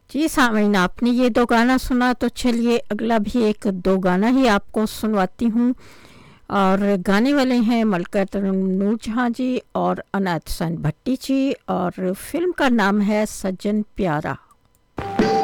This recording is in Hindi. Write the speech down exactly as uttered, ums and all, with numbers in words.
जी सामीन, आपने ये दो गाना सुना तो चलिए अगला भी एक दो गाना ही आपको सुनवाती हूँ। और गाने वाले हैं मलका नूरजहाँ जी और अनाथ सन भट्टी जी, और फिल्म का नाम है सज्जन प्यारा।